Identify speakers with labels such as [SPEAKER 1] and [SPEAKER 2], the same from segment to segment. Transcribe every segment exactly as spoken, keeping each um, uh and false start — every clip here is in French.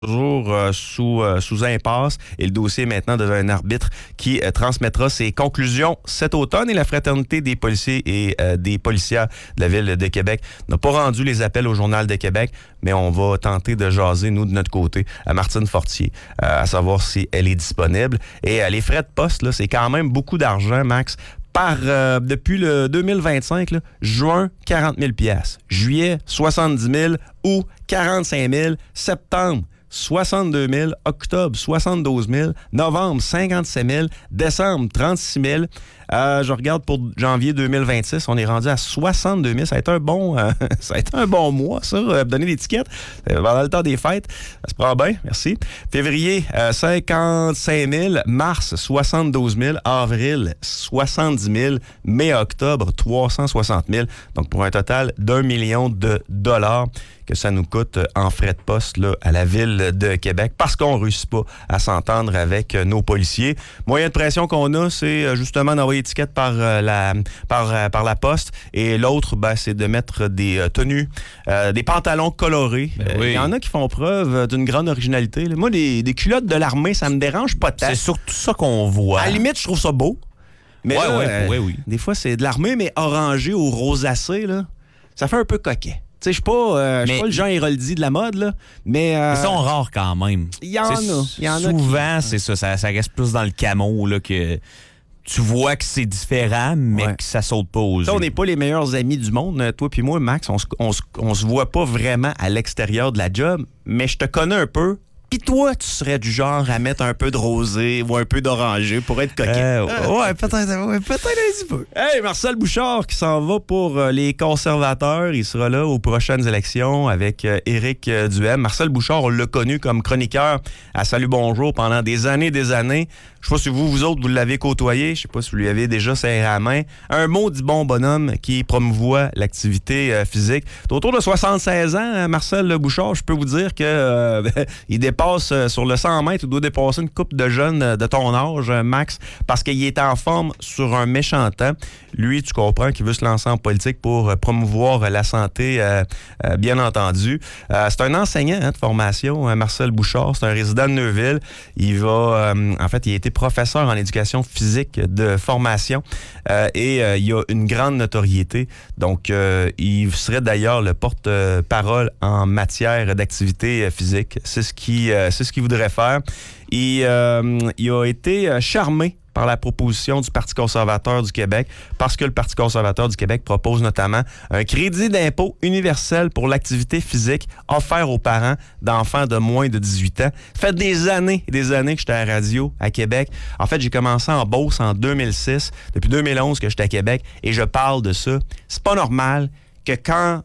[SPEAKER 1] toujours euh, sous, euh, sous impasse et le dossier est maintenant devant un arbitre qui euh, transmettra ses conclusions cet automne et la Fraternité des policiers et euh, des policières de la Ville de Québec n'a pas rendu les appels au Journal de Québec, mais on va tenter de jaser, nous, de notre côté, à Martine Fortier, euh, à savoir si elle est disponible. Et euh, les frais de poste, là, c'est quand même beaucoup d'argent, Max. Par, euh, depuis le deux mille vingt-cinq, là, juin, quarante mille piastres. Juillet, soixante-dix mille. Août, quarante-cinq mille. Septembre, soixante-deux mille. Octobre, soixante-douze mille. Novembre, cinquante-sept mille. Décembre, trente-six mille. Euh, je regarde pour janvier deux mille vingt-six, on est rendu à soixante-deux mille. Ça a été un bon, euh, ça a été un bon mois, ça, euh, donner l'étiquette euh, pendant le temps des fêtes. Ça se prend bien, merci. Février, euh, cinquante-cinq mille. Mars, soixante-douze mille. Avril, soixante-dix mille. Mai, octobre, trois cent soixante mille. Donc, pour un total d'un million de dollars que ça nous coûte en frais de poste là, à la Ville de Québec parce qu'on ne réussit pas à s'entendre avec nos policiers. Moyen de pression qu'on a, c'est justement d'envoyer étiquette par, euh, la, par, euh, par la poste et l'autre, ben, c'est de mettre des euh, tenues, euh, des pantalons colorés. Il
[SPEAKER 2] Ben oui.
[SPEAKER 1] euh, y en a qui font preuve d'une grande originalité. Là. Moi, des, des culottes de l'armée, ça me dérange pas tant.
[SPEAKER 2] C'est surtout ça qu'on voit.
[SPEAKER 1] À la limite, je trouve ça beau. Mais
[SPEAKER 2] Ouais,
[SPEAKER 1] là,
[SPEAKER 2] ouais,
[SPEAKER 1] euh,
[SPEAKER 2] ouais, oui.
[SPEAKER 1] des fois, c'est de l'armée, mais orangé ou rosacé, là. Ça fait un peu coquet. Tu sais, je suis pas, euh, je suis
[SPEAKER 2] Mais-
[SPEAKER 1] pas le Jean Héroldi de la mode, là, mais... euh,
[SPEAKER 2] Ils sont rares quand même.
[SPEAKER 1] Il y en
[SPEAKER 2] C'est-
[SPEAKER 1] a. Il y en a
[SPEAKER 2] souvent,
[SPEAKER 1] qui-
[SPEAKER 2] c'est ça, ça. Ça reste plus dans le camo, là, que tu vois que c'est différent, mais
[SPEAKER 1] Ouais.
[SPEAKER 2] que ça saute pas aux yeux.
[SPEAKER 1] Ça, on n'est pas les meilleurs amis du monde. Euh, Toi puis moi, Max, on se, on, se, on se voit pas vraiment à l'extérieur de la job, mais je te connais un peu. Puis toi, tu serais du genre à mettre un peu de rosé ou un peu d'orangé pour être coquet.
[SPEAKER 2] Euh,
[SPEAKER 1] ouais, peut-être ouais, peut-être un petit peu. Hey, Marcel Bouchard qui s'en va pour euh, les conservateurs. Il sera là aux prochaines élections avec euh, Éric euh, Duhem. Marcel Bouchard, on l'a connu comme chroniqueur à Salut Bonjour pendant des années et des années. Je sais pas si vous, vous autres, vous l'avez côtoyé. Je sais pas si vous lui avez déjà serré la main. Un maudit bon bonhomme qui promouvoit l'activité euh, physique. T'es autour de soixante-seize ans, hein, Marcel Bouchard. Je peux vous dire que euh, il dépasse euh, sur le cent mètres, il doit dépasser une couple de jeunes euh, de ton âge, euh, Max, parce qu'il est en forme sur un méchant temps. Lui, tu comprends qu'il veut se lancer en politique pour euh, promouvoir euh, la santé, euh, euh, bien entendu. Euh, c'est un enseignant hein, de formation, hein, Marcel Bouchard. C'est un résident de Neuville. Il va, euh, en fait, il a été professeur en éducation physique de formation euh, et euh, il a une grande notoriété. Donc, euh, il serait d'ailleurs le porte-parole en matière d'activité physique. C'est ce qu'il euh, c'est ce qu'il voudrait faire. Il, euh, il a été charmé par la proposition du Parti conservateur du Québec, parce que le Parti conservateur du Québec propose notamment un crédit d'impôt universel pour l'activité physique offert aux parents d'enfants de moins de dix-huit ans. Ça fait des années et des années que j'étais à la radio à Québec. En fait, j'ai commencé en Beauce en deux mille six. Depuis deux mille onze que j'étais à Québec et je parle de ça. C'est pas normal que quand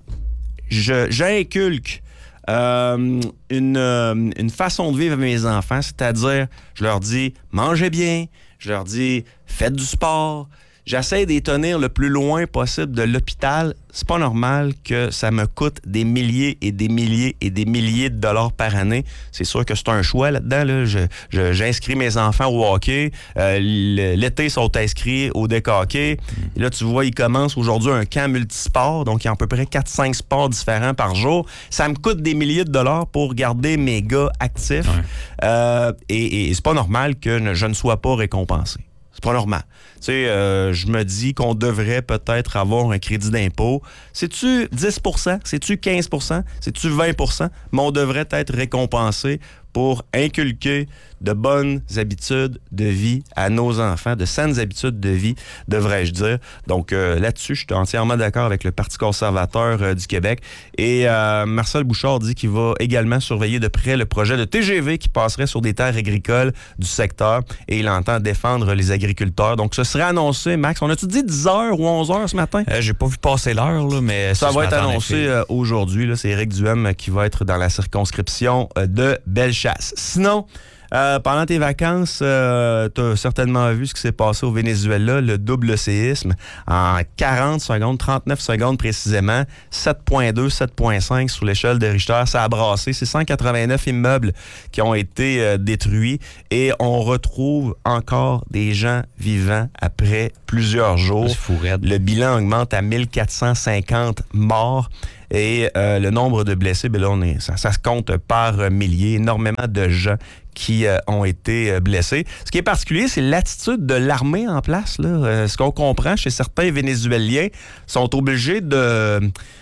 [SPEAKER 1] je, j'inculque Euh, une, euh, une façon de vivre à mes enfants, c'est-à-dire, je leur dis, mangez bien, je leur dis, faites du sport. J'essaie de les tenir le plus loin possible de l'hôpital. C'est pas normal que ça me coûte des milliers et des milliers et des milliers de dollars par année. C'est sûr que c'est un choix là-dedans. Là. Je, je, j'inscris mes enfants au hockey. Euh, l'été, ils sont inscrits au deck hockey. Et là, tu vois, ils commencent aujourd'hui un camp multisport. Donc, il y a à peu près quatre cinq sports différents par jour. Ça me coûte des milliers de dollars pour garder mes gars actifs.
[SPEAKER 2] Ouais.
[SPEAKER 1] Euh, et, et c'est pas normal que ne- je ne sois pas récompensé. C'est pas normal. Tu sais, euh, je me dis qu'on devrait peut-être avoir un crédit d'impôt. C'est-tu dix pour cent? C'est-tu quinze pour cent? C'est-tu vingt pour cent? Mais on devrait être récompensé pour inculquer de bonnes habitudes de vie à nos enfants, de saines habitudes de vie, devrais-je dire. Donc euh, là-dessus, je suis entièrement d'accord avec le Parti conservateur euh, du Québec. Et euh, Marcel Bouchard dit qu'il va également surveiller de près le projet de T G V qui passerait sur des terres agricoles du secteur et il entend défendre les agriculteurs. Donc ce serait annoncé, Max, on a-tu dit dix heures ou onze heures ce matin?
[SPEAKER 2] Euh, j'ai pas vu passer l'heure, là, mais
[SPEAKER 1] Ça
[SPEAKER 2] ce
[SPEAKER 1] va être
[SPEAKER 2] matin, en
[SPEAKER 1] annoncé
[SPEAKER 2] effet.
[SPEAKER 1] euh, aujourd'hui. Là. C'est Éric Duhem qui va être dans la circonscription euh, de Bellechasse. Sinon, euh, pendant tes vacances, euh, tu as certainement vu ce qui s'est passé au Venezuela, le double séisme. En quarante secondes, trente-neuf secondes précisément, sept virgule deux, sept virgule cinq sur l'échelle de Richter. Ça a brassé. C'est cent quatre-vingt-neuf immeubles qui ont été euh, détruits et on retrouve encore des gens vivants après plusieurs jours.
[SPEAKER 2] C'est fou raide.
[SPEAKER 1] Le bilan augmente à mille quatre cent cinquante morts. Et euh, le nombre de blessés, ben là, on est, ça, ça se compte par milliers. Énormément de gens qui euh, ont été euh, blessés. Ce qui est particulier, c'est l'attitude de l'armée en place. Là. Euh, ce qu'on comprend chez certains Vénézuéliens, sont obligés de,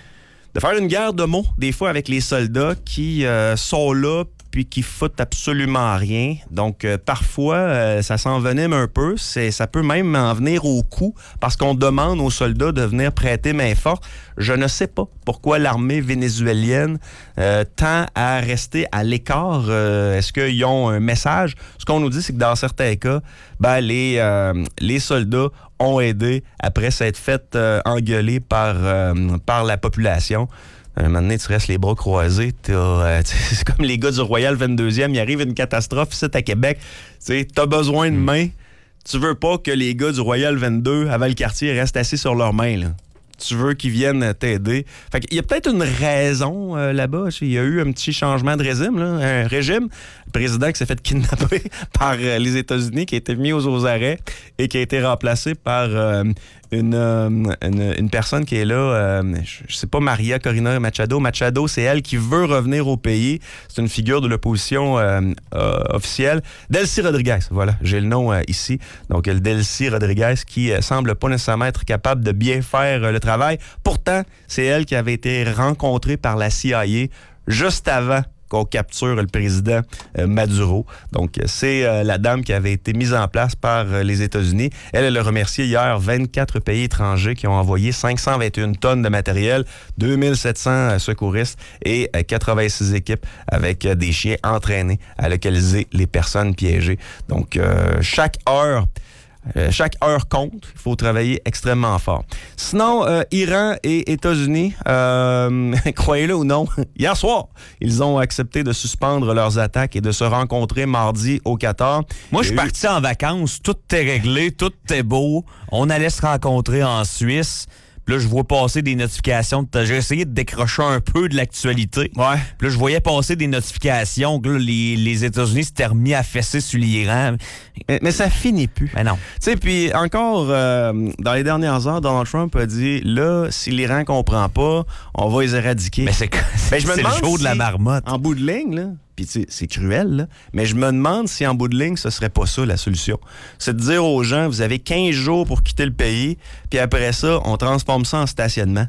[SPEAKER 1] de faire une guerre de mots, des fois, avec les soldats qui euh, sont là puis qui foutent absolument rien. Donc, euh, parfois, euh, ça s'envenime un peu. C'est, ça peut même en venir au coup parce qu'on demande aux soldats de venir prêter main forte. Je ne sais pas pourquoi l'armée vénézuélienne euh, tend à rester à l'écart. Euh, est-ce qu'ils ont un message? Ce qu'on nous dit, c'est que dans certains cas, ben, les, euh, les soldats ont aidé après s'être fait euh, engueuler par, euh, par la population. À un moment donné, tu restes les bras croisés. Euh, c'est comme les gars du Royal vingt-deuxième. Il arrive une catastrophe ici à Québec. Tu as besoin de mains. Tu veux pas que les gars du Royal vingt-deux, à Valcartier, restent assis sur leurs mains. Là. Tu veux qu'ils viennent t'aider. Fait qu'il y a peut-être une raison euh, là-bas. Il y a eu un petit changement de régime. Là, un régime. Le président qui s'est fait kidnapper par euh, les États-Unis, qui a été mis aux, aux arrêts et qui a été remplacé par euh, une, euh, une, une personne qui est là. Euh, je sais pas, Maria Corina Machado. Machado, c'est elle qui veut revenir au pays. C'est une figure de l'opposition euh, euh, officielle. Delcy Rodriguez, voilà, j'ai le nom euh, ici. Donc, Delcy Rodriguez qui euh, semble pas nécessairement être capable de bien faire euh, le travail. Pourtant, c'est elle qui avait été rencontrée par la C I A juste avant qu'on capture le président euh, Maduro. Donc, c'est euh, la dame qui avait été mise en place par euh, les États-Unis. Elle, elle a remercié hier vingt-quatre pays étrangers qui ont envoyé cinq cent vingt et une tonnes de matériel, deux mille sept cents euh, secouristes et euh, quatre-vingt-six équipes avec euh, des chiens entraînés à localiser les personnes piégées. Donc, euh, chaque heure... Euh, chaque heure compte. Il faut travailler extrêmement fort. Sinon, euh, Iran et États-Unis, euh, croyez-le ou non, hier soir, ils ont accepté de suspendre leurs attaques et de se rencontrer mardi au Qatar.
[SPEAKER 2] Moi, je suis parti en vacances. Tout est réglé, tout est beau. On allait se rencontrer en Suisse. Puis là, je vois passer des notifications. J'ai essayé de décrocher un peu de l'actualité.
[SPEAKER 1] Ouais.
[SPEAKER 2] Puis là, je voyais passer des notifications que là, les, les États-Unis s'étaient remis à fesser sur l'Iran.
[SPEAKER 1] Mais, mais ça finit plus.
[SPEAKER 2] Mais non.
[SPEAKER 1] Tu sais, puis encore, euh, dans les dernières heures, Donald Trump a dit, là, si l'Iran comprend pas, on va les éradiquer.
[SPEAKER 2] Mais c'est, c'est,
[SPEAKER 1] je me
[SPEAKER 2] c'est
[SPEAKER 1] demande
[SPEAKER 2] le jour
[SPEAKER 1] si,
[SPEAKER 2] de la marmotte.
[SPEAKER 1] En bout de ligne, là, puis tu sais, c'est cruel, là, mais je me demande si en bout de ligne, ce serait pas ça la solution. C'est de dire aux gens, vous avez quinze jours pour quitter le pays, puis après ça, on transforme ça en stationnement.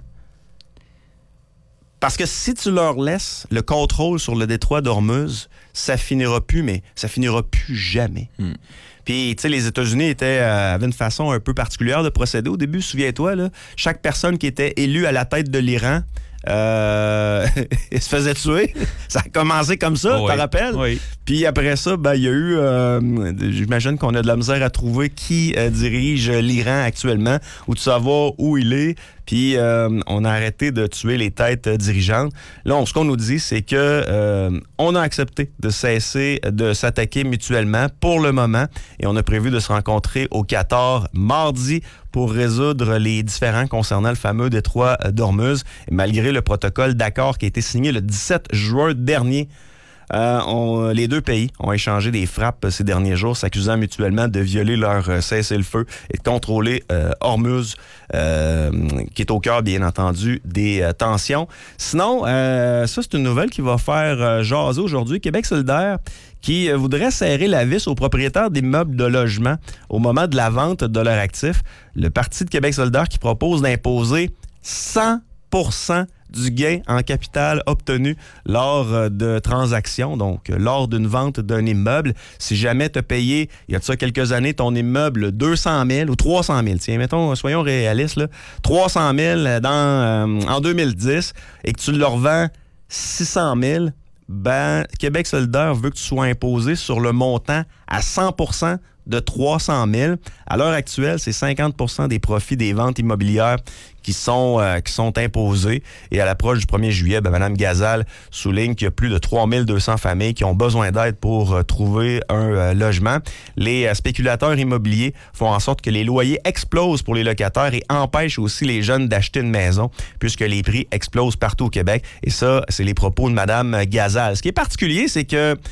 [SPEAKER 1] Parce que si tu leur laisses le contrôle sur le détroit d'Ormuz, ça finira plus, mais ça finira plus jamais. Hmm. Puis, tu sais, les États-Unis étaient, euh, avaient une façon un peu particulière de procéder. Au début, souviens-toi, là, chaque personne qui était élue à la tête de l'Iran, Euh, il se faisait tuer. Ça a commencé comme ça,
[SPEAKER 2] oui,
[SPEAKER 1] tu te rappelles?
[SPEAKER 2] Oui.
[SPEAKER 1] Puis après ça, ben, il y a eu, euh, j'imagine qu'on a de la misère à trouver qui euh, dirige l'Iran actuellement ou de savoir où il est. Puis euh, on a arrêté de tuer les têtes dirigeantes. Là, on, ce qu'on nous dit, c'est que euh, on a accepté de cesser de s'attaquer mutuellement pour le moment et on a prévu de se rencontrer au Qatar mardi pour résoudre les différends concernant le fameux détroit d'Ormuz. Et malgré le protocole d'accord qui a été signé le dix-sept juin dernier, Euh, on, les deux pays ont échangé des frappes ces derniers jours, s'accusant mutuellement de violer leur euh, cessez-le-feu et de contrôler euh, Ormuz, euh, qui est au cœur, bien entendu, des euh, tensions. Sinon, euh, ça, c'est une nouvelle qui va faire euh, jaser aujourd'hui. Québec solidaire qui euh, voudrait serrer la vis aux propriétaires d'immeubles de logement au moment de la vente de leurs actifs. Le Parti de Québec solidaire qui propose d'imposer cent pour cent du gain en capital obtenu lors de transactions, donc lors d'une vente d'un immeuble. Si jamais tu as payé, il y a de ça quelques années, ton immeuble deux cent mille ou trois cent mille, tiens, mettons, soyons réalistes, là, trois cent mille dans, euh, en deux mille dix et que tu le revends six cent mille, ben, Québec solidaire veut que tu sois imposé sur le montant à cent pour cent de trois cent mille. À l'heure actuelle, c'est cinquante pour cent des profits des ventes immobilières qui sont, euh, qui sont imposés. Et à l'approche du premier juillet, ben, Mme Gazal souligne qu'il y a plus de trois mille deux cents familles qui ont besoin d'aide pour euh, trouver un euh, logement. Les euh, spéculateurs immobiliers font en sorte que les loyers explosent pour les locataires et empêchent aussi les jeunes d'acheter une maison puisque les prix explosent partout au Québec. Et ça, c'est les propos de Mme Gazal. Ce qui est particulier, c'est que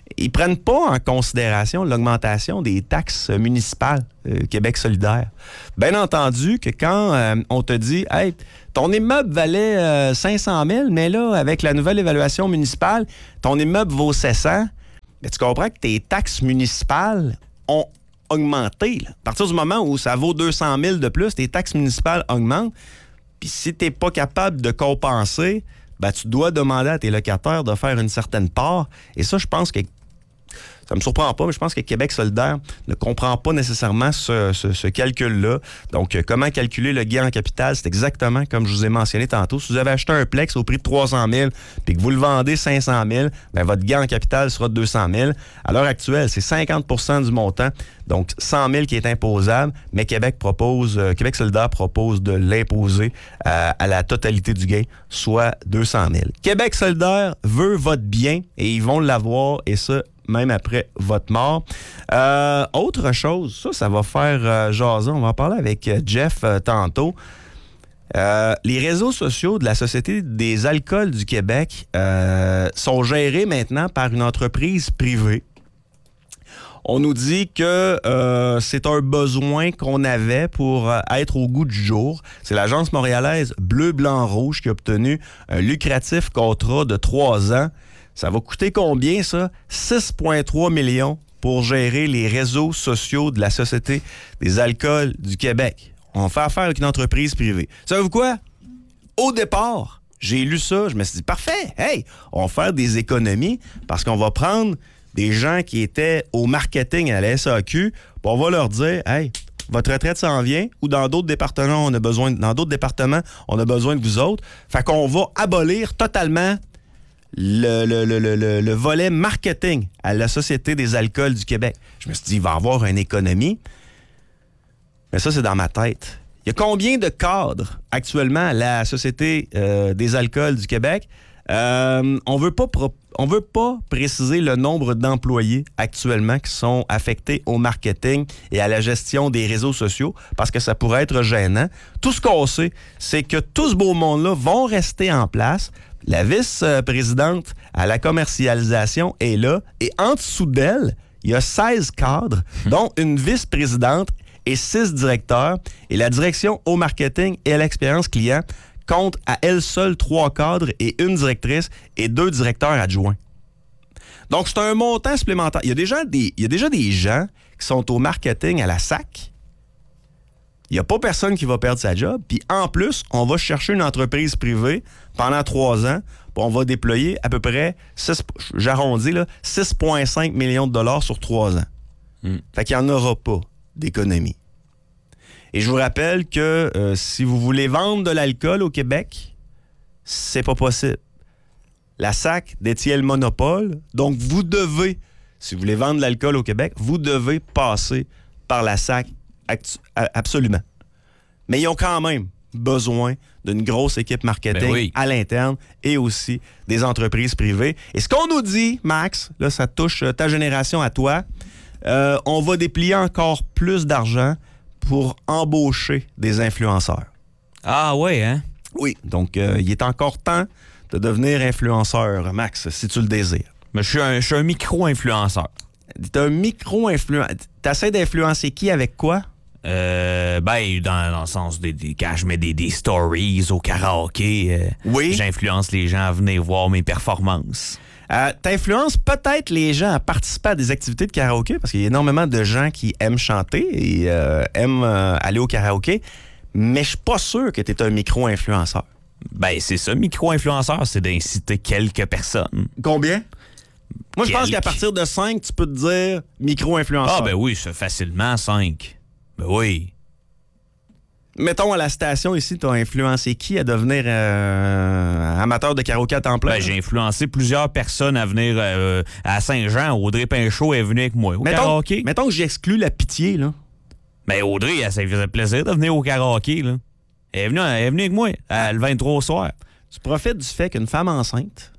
[SPEAKER 1] ils prennent pas en considération l'augmentation des taxes municipales euh, Québec solidaire. Bien entendu que quand euh, on te dit « Hey, ton immeuble valait euh, cinq cent mille, mais là, avec la nouvelle évaluation municipale, ton immeuble vaut sept cents. » Tu comprends que tes taxes municipales ont augmenté. Là. À partir du moment où ça vaut deux cent mille de plus, tes taxes municipales augmentent. Puis si tu n'es pas capable de compenser, ben, tu dois demander à tes locataires de faire une certaine part. Et ça, je pense que ça me surprend pas, mais je pense que Québec solidaire ne comprend pas nécessairement ce, ce, ce calcul-là. Donc, euh, comment calculer le gain en capital? C'est exactement comme je vous ai mentionné tantôt. Si vous avez acheté un Plex au prix de trois cent mille puis que vous le vendez cinq cent mille, ben, votre gain en capital sera de deux cent mille. À l'heure actuelle, c'est cinquante pour cent du montant, donc cent mille qui est imposable, mais Québec propose, euh, Québec solidaire propose de l'imposer euh, à la totalité du gain, soit deux cent mille. Québec solidaire veut votre bien et ils vont l'avoir, et ça, même après votre mort. Euh, autre chose, ça, ça va faire euh, jaser. On va en parler avec euh, Jeff euh, tantôt. Euh, les réseaux sociaux de la Société des alcools du Québec euh, sont gérés maintenant par une entreprise privée. On nous dit que euh, c'est un besoin qu'on avait pour euh, être au goût du jour. C'est l'agence montréalaise Bleu, Blanc, Rouge qui a obtenu un lucratif contrat de trois ans. Ça va coûter combien, ça? six virgule trois millions pour gérer les réseaux sociaux de la Société des alcools du Québec. On fait affaire avec une entreprise privée. Savez-vous quoi? Au départ, j'ai lu ça, je me suis dit, parfait, hey, on va faire des économies parce qu'on va prendre des gens qui étaient au marketing à la S A Q, puis on va leur dire, hey, votre retraite s'en vient, ou dans d'autres départements, on a besoin, dans d'autres départements, on a besoin de vous autres. Fait qu'on va abolir totalement Le, le, le, le, le volet marketing à la Société des alcools du Québec. Je me suis dit, il va y avoir une économie. Mais ça, c'est dans ma tête. Il y a combien de cadres actuellement à la Société euh, des alcools du Québec? Euh, on veut pas pro- on veut pas préciser le nombre d'employés actuellement qui sont affectés au marketing et à la gestion des réseaux sociaux parce que ça pourrait être gênant. Tout ce qu'on sait, c'est que tout ce beau monde-là vont rester en place. La vice-présidente à la commercialisation est là. Et en dessous d'elle, il y a seize cadres, dont une vice-présidente et six directeurs. Et la direction au marketing et à l'expérience client compte à elle seule trois cadres et une directrice et deux directeurs adjoints. Donc, c'est un montant supplémentaire. Il y a déjà des, il y a déjà des gens qui sont au marketing à la S A C. Il n'y a pas personne qui va perdre sa job. Puis en plus, on va chercher une entreprise privée pendant trois ans. Puis on va déployer à peu près, six, j'arrondis, là, six virgule cinq millions de dollars sur trois ans. Mm. Fait qu'il n'y en aura pas d'économie. Et je vous rappelle que euh, si vous voulez vendre de l'alcool au Québec, c'est pas possible. La S A C détient le monopole. Donc vous devez, si vous voulez vendre de l'alcool au Québec, vous devez passer par la S A C. Absolument. Mais ils ont quand même besoin d'une grosse équipe marketing ben oui. à l'interne et aussi des entreprises privées. Et ce qu'on nous dit, Max, là, ça touche ta génération à toi, euh, on va déplier encore plus d'argent pour embaucher des influenceurs.
[SPEAKER 2] Ah ouais, hein?
[SPEAKER 1] Oui. Donc, euh, il est encore temps de devenir influenceur, Max, si tu le désires.
[SPEAKER 2] Mais je suis un, je suis un micro-influenceur.
[SPEAKER 1] T'es un micro-influenceur. T'essaies d'influencer qui avec quoi?
[SPEAKER 2] Euh, ben, dans, dans le sens des, des quand je mets des, des stories au karaoké, euh,
[SPEAKER 1] oui.
[SPEAKER 2] j'influence les gens à venir voir mes performances.
[SPEAKER 1] Euh, T'influences peut-être les gens à participer à des activités de karaoké parce qu'il y a énormément de gens qui aiment chanter et euh, aiment euh, aller au karaoké, mais je suis pas sûr que tu es un micro-influenceur.
[SPEAKER 2] Ben, c'est ça, micro-influenceur, c'est d'inciter quelques personnes.
[SPEAKER 1] Combien? Moi, je
[SPEAKER 2] Quelques.
[SPEAKER 1] pense qu'à partir de cinq, tu peux te dire micro-influenceur.
[SPEAKER 2] Ah, ben oui, c'est facilement cinq. Ben oui.
[SPEAKER 1] Mettons, à la station ici, tu as influencé qui à devenir euh, amateur de karaoké à temps plein?
[SPEAKER 2] Ben, j'ai influencé plusieurs personnes à venir euh, à Saint-Jean. Audrey Pinchot est venue avec moi au
[SPEAKER 1] mettons,
[SPEAKER 2] karaoké.
[SPEAKER 1] Mettons que j'exclus la pitié, là.
[SPEAKER 2] Ben, Audrey, ça lui faisait plaisir de venir au karaoké, là. Elle est venue, elle est venue avec moi à, le vingt-trois au soir.
[SPEAKER 1] Tu profites du fait qu'une femme enceinte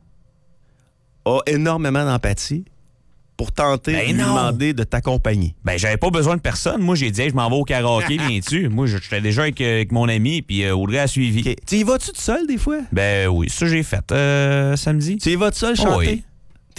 [SPEAKER 1] a énormément d'empathie pour tenter
[SPEAKER 2] ben
[SPEAKER 1] de lui
[SPEAKER 2] non.
[SPEAKER 1] demander de t'accompagner.
[SPEAKER 2] Ben, j'avais pas besoin de personne. Moi, j'ai dit, hey, je m'en vais au karaoké, viens-tu? Moi, j'étais déjà avec, avec mon ami, puis euh, Audrey a suivi.
[SPEAKER 1] Okay. Tu y vas-tu tout seul, des fois?
[SPEAKER 2] Ben oui, ça, j'ai fait euh, samedi.
[SPEAKER 1] Tu y vas tout seul chanter?
[SPEAKER 2] Oh, oui.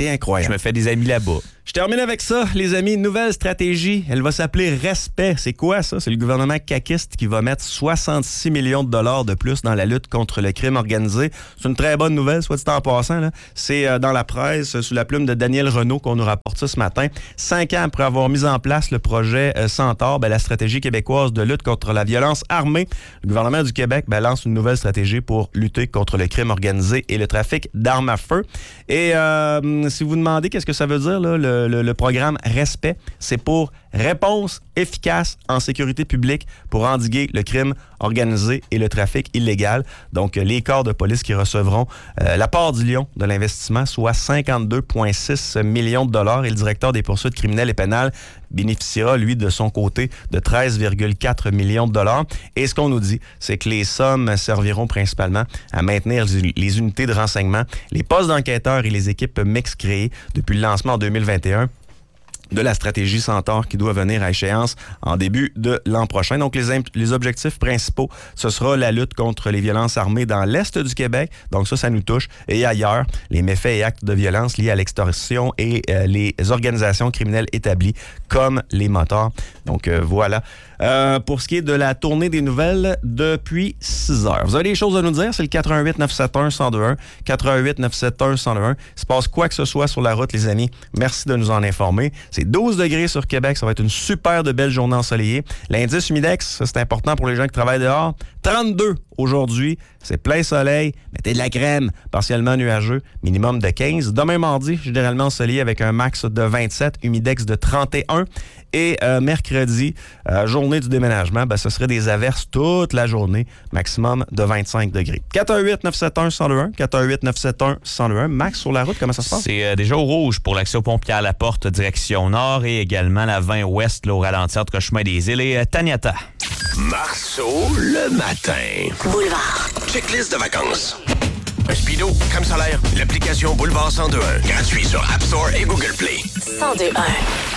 [SPEAKER 1] T'es incroyable.
[SPEAKER 2] Je me fais des amis là-bas.
[SPEAKER 1] Je termine avec ça, les amis. Nouvelle stratégie. Elle va s'appeler Respect. C'est quoi ça? C'est le gouvernement caquiste qui va mettre soixante-six millions de dollars de plus dans la lutte contre le crime organisé. C'est une très bonne nouvelle, soit dit en passant. Là. C'est euh, dans la presse, sous la plume de Daniel Renaud, qu'on nous rapporte ça ce matin. Cinq ans après avoir mis en place le projet euh, Centaure, ben, la stratégie québécoise de lutte contre la violence armée, le gouvernement du Québec ben, lance une nouvelle stratégie pour lutter contre le crime organisé et le trafic d'armes à feu. Et euh, si vous vous demandez qu'est-ce que ça veut dire, là, le Le, le, le programme Respect, c'est pour réponse efficace en sécurité publique pour endiguer le crime organisé et le trafic illégal. Donc, les corps de police qui recevront euh, la part du lion de l'investissement, soit cinquante-deux virgule six millions de dollars. Et le directeur des poursuites criminelles et pénales bénéficiera, lui, de son côté, de treize virgule quatre millions de dollars. Et ce qu'on nous dit, c'est que les sommes serviront principalement à maintenir les unités de renseignement, les postes d'enquêteurs et les équipes mixtes créées depuis le lancement en deux mille vingt et un. De la stratégie Centaure qui doit venir à échéance en début de l'an prochain. Donc, les, les objectifs principaux, ce sera la lutte contre les violences armées dans l'Est du Québec. Donc, ça, ça nous touche. Et ailleurs, les méfaits et actes de violence liés à l'extorsion et euh, les organisations criminelles établies comme les motards. Donc, euh, voilà. Euh, pour ce qui est de la tournée des nouvelles depuis six heures. Vous avez des choses à nous dire? C'est le quatre un huit neuf sept un un zéro deux un. quatre un huit neuf sept un un zéro deux un. Il se passe quoi que ce soit sur la route, les amis. Merci de nous en informer. C'est douze degrés sur Québec. Ça va être une super de belle journée ensoleillée. L'indice humidex, ça, c'est important pour les gens qui travaillent dehors. trente-deux aujourd'hui. C'est plein soleil. Mettez de la crème. Partiellement nuageux. Minimum de quinze. Demain mardi, généralement ensoleillé avec un max de vingt-sept. Humidex de trente et un. Et euh, mercredi, euh, journée du déménagement, ben, ce serait des averses toute la journée, maximum de vingt-cinq degrés. quatre un huit neuf sept un un zéro deux un, quatre un huit neuf sept un un zéro deux un. Max, sur la route, comment ça se passe?
[SPEAKER 2] C'est euh, déjà au rouge pour l'accès au pont Pierre-Laporte, direction nord, et également la vingt ouest, là, au ralenti entre chemin des Îles et euh, Taniata.
[SPEAKER 3] Marceau, le matin.
[SPEAKER 4] Boulevard.
[SPEAKER 3] Checklist de vacances. Un speedo, crème solaire, l'application Boulevard cent deux un. Gratuit sur App Store et Google Play.
[SPEAKER 4] cent deux un.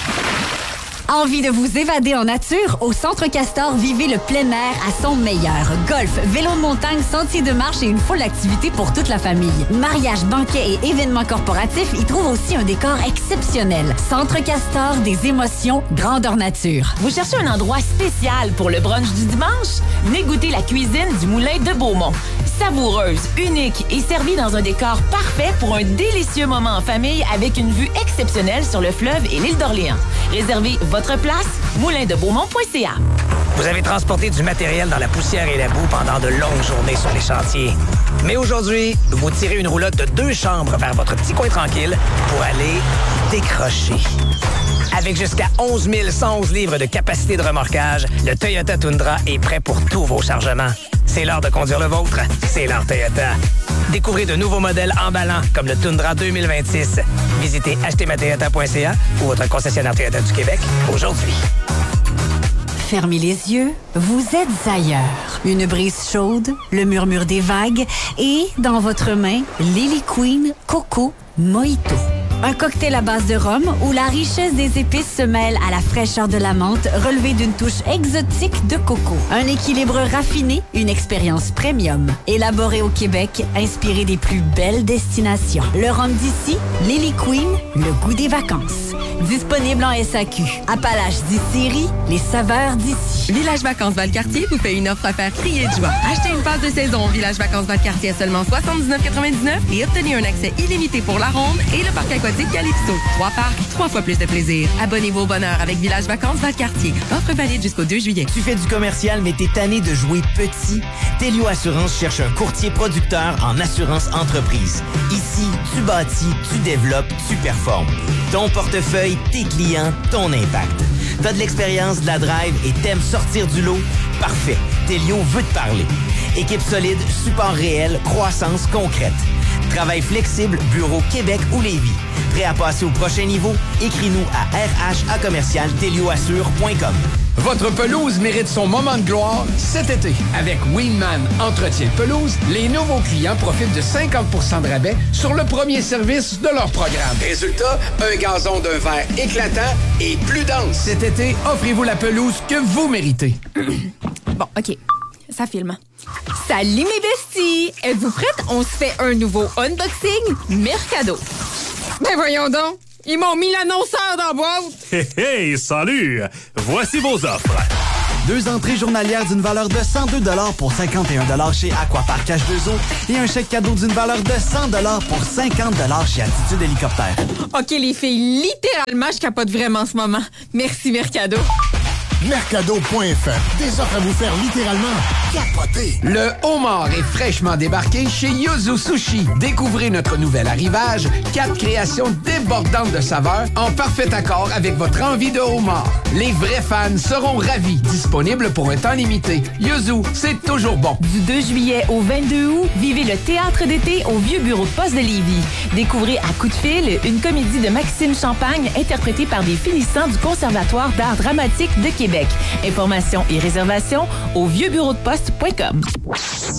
[SPEAKER 4] Envie de vous évader en nature? Au Centre Castor, vivez le plein air à son meilleur. Golf, vélo de montagne, sentiers de marche et une foule d'activités pour toute la famille. Mariage, banquets et événements corporatifs y trouvent aussi un décor exceptionnel. Centre Castor, des émotions, grandeur nature.
[SPEAKER 5] Vous cherchez un endroit spécial pour le brunch du dimanche? Venez goûter la cuisine du Moulin de Beaumont. Savoureuse, unique et servie dans un décor parfait pour un délicieux moment en famille avec une vue exceptionnelle sur le fleuve et l'île d'Orléans. Réservez votre place, moulin de beaumont point c a.
[SPEAKER 6] Vous avez transporté du matériel dans la poussière et la boue pendant de longues journées sur les chantiers. Mais aujourd'hui, vous tirez une roulotte de deux chambres vers votre petit coin tranquille pour aller décrocher. Avec jusqu'à onze mille cent onze livres de capacité de remorquage, le Toyota Tundra est prêt pour tous vos chargements. C'est l'heure de conduire le vôtre. C'est l'heure Toyota. Découvrez de nouveaux modèles emballants comme le Tundra deux mille vingt-six. Visitez acheter ma toyota point c a ou votre concessionnaire Toyota du Québec aujourd'hui.
[SPEAKER 4] Fermez les yeux, vous êtes ailleurs. Une brise chaude, le murmure des vagues et, dans votre main, Lily Queen Coco Mojito. Un cocktail à base de rhum où la richesse des épices se mêle à la fraîcheur de la menthe relevée d'une touche exotique de coco. Un équilibre raffiné, une expérience premium. Élaboré au Québec, inspiré des plus belles destinations. Le rhum d'ici, Lily Queen, le goût des vacances. Disponible en S A Q. Appalaches Distillerie, les saveurs d'ici.
[SPEAKER 7] Village Vacances Valcartier vous fait une offre à faire crier de joie. Achetez une passe de saison au Village Vacances Valcartier à seulement soixante-dix-neuf quatre-vingt-dix-neuf et obtenez un accès illimité pour la ronde et le parc aquatique Calypso. Trois parcs, trois fois plus de plaisir. Abonnez-vous au bonheur avec Village Vacances Valcartier. Offre valide jusqu'au deux juillet.
[SPEAKER 8] Tu fais du commercial, mais t'es tanné de jouer petit? Telio Assurance cherche un courtier producteur en assurance entreprise. Ici, tu bâtis, tu développes, tu performes. Ton portefeuille, tes clients, ton impact. T'as de l'expérience, de la drive et t'aimes sortir du lot? Parfait. Telio veut te parler. Équipe solide, support réel, croissance concrète. Travail flexible, bureau Québec ou Lévis. Prêt à passer au prochain niveau? Écris-nous à r h a commercial telioassure point com.
[SPEAKER 9] Votre pelouse mérite son moment de gloire cet été. Avec Winman Entretien Pelouse, les nouveaux clients profitent de cinquante pour cent de rabais sur le premier service de leur programme. Résultat, un gazon d'un vert éclatant et plus dense. Cet été, offrez-vous la pelouse que vous méritez.
[SPEAKER 7] Bon, OK. Ça filme. Salut mes besties! Êtes-vous prêtes? On se fait un nouveau unboxing Mercado.
[SPEAKER 10] Ben voyons donc, ils m'ont mis l'annonceur dans la boîte.
[SPEAKER 11] Hé hey, hey, salut! Voici vos offres.
[SPEAKER 12] Deux entrées journalières d'une valeur de cent deux dollars pour cinquante et un dollars chez Aquapark H deux O et un chèque cadeau d'une valeur de cent dollars pour cinquante dollars chez Attitude Hélicoptère.
[SPEAKER 10] OK, les filles, littéralement, je capote vraiment en ce moment. Merci, Mercado.
[SPEAKER 13] Mercado point F R. Des offres à vous faire littéralement capoter.
[SPEAKER 9] Le homard est fraîchement débarqué chez Yuzu Sushi. Découvrez notre nouvel arrivage. Quatre créations débordantes de saveurs en parfait accord avec votre envie de homard. Les vrais fans seront ravis. Disponible pour un temps limité. Yuzu, c'est toujours bon.
[SPEAKER 5] Du deux juillet au vingt-deux août, vivez le théâtre d'été au vieux bureau de poste de Lévis. Découvrez à coup de fil une comédie de Maxime Champagne interprétée par des finissants du Conservatoire d'art dramatique de Québec. Informations et réservations au vieux bureau de poste point com.